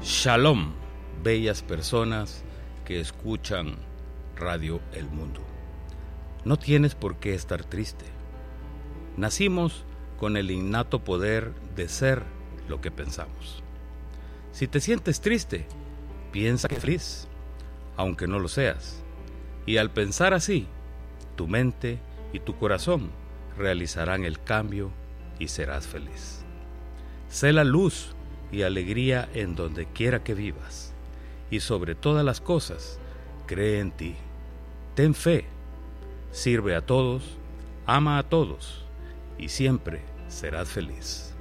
Shalom, bellas personas que escuchan Radio El Mundo. No tienes por qué estar triste. Nacimos con el innato poder de ser lo que pensamos. Si te sientes triste, piensa que feliz, aunque no lo seas. Y al pensar así, tu mente y tu corazón realizarán el cambio y serás feliz. Sé la luz y alegría en donde quiera que vivas. Y sobre todas las cosas, cree en ti. Ten fe, sirve a todos, ama a todos y siempre serás feliz.